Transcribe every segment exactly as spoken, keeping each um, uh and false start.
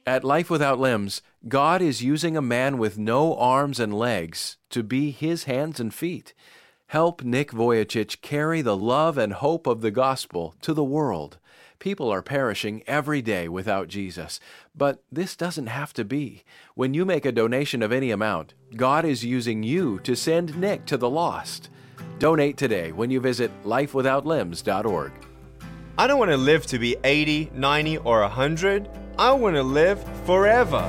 At Life Without Limbs, God is using a man with no arms and legs to be His hands and feet. Help Nick Vujicic carry the love and hope of the gospel to the world. People are perishing every day without Jesus, but this doesn't have to be. When you make a donation of any amount, God is using you to send Nick to the lost. Donate today when you visit life without limbs dot org. I don't want to live to be eighty, ninety, or one hundred. I want to live forever.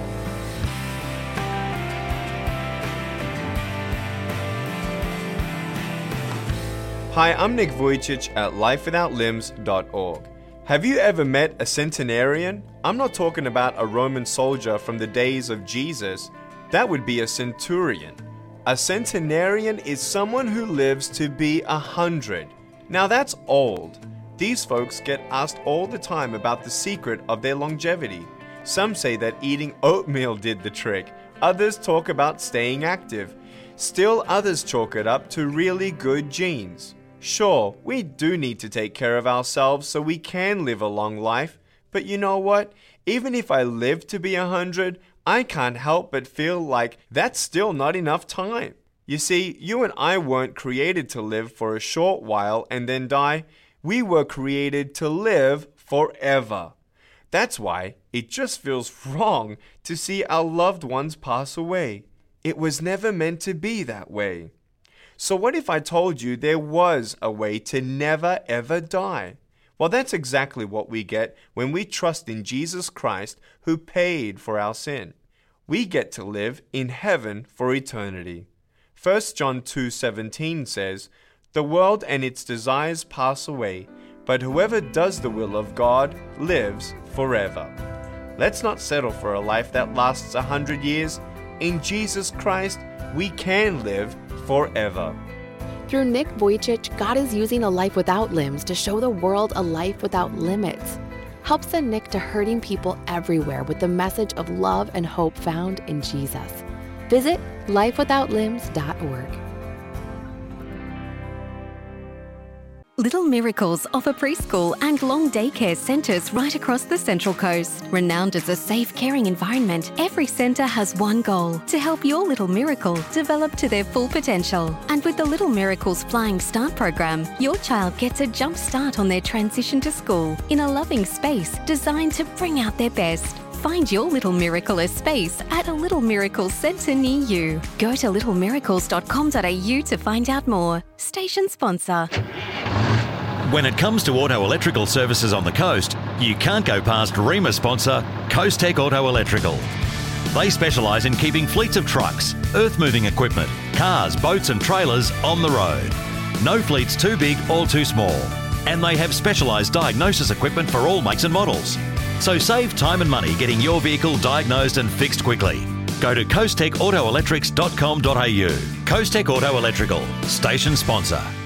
Hi, I'm Nick Vujicic at life without limbs dot org. Have you ever met a centenarian? I'm not talking about a Roman soldier from the days of Jesus. That would be a centurion. A centenarian is someone who lives to be a hundred. Now that's old. These folks get asked all the time about the secret of their longevity. Some say that eating oatmeal did the trick. Others talk about staying active. Still others chalk it up to really good genes. Sure, we do need to take care of ourselves so we can live a long life. But you know what? Even if I live to be a hundred, I can't help but feel like that's still not enough time. You see, you and I weren't created to live for a short while and then die. We were created to live forever. That's why it just feels wrong to see our loved ones pass away. It was never meant to be that way. So what if I told you there was a way to never ever die? Well, that's exactly what we get when we trust in Jesus Christ who paid for our sin. We get to live in heaven for eternity. First John two seventeen says, "The world and its desires pass away, but whoever does the will of God lives forever." Let's not settle for a life that lasts a hundred years. In Jesus Christ, we can live forever. Through Nick Vujicic, God is using a life without limbs to show the world a life without limits. Help send Nick to hurting people everywhere with the message of love and hope found in Jesus. Visit life without limbs dot org. Little Miracles offer preschool and long daycare centres right across the Central Coast. Renowned as a safe, caring environment, every centre has one goal: to help your little miracle develop to their full potential. And with the Little Miracles Flying Start program, your child gets a jump start on their transition to school in a loving space designed to bring out their best. Find your Little Miracle a space at a Little Miracles centre near you. Go to little miracles dot com dot a u to find out more. Station sponsor. When it comes to auto electrical services on the coast, you can't go past REMA sponsor Coast Tech Auto Electrical. They specialise in keeping fleets of trucks, earth-moving equipment, cars, boats and trailers on the road. No fleet's too big or too small. And they have specialised diagnosis equipment for all makes and models. So save time and money getting your vehicle diagnosed and fixed quickly. Go to coast tech auto electrics dot com dot a u. Coast Tech Auto Electrical, station sponsor.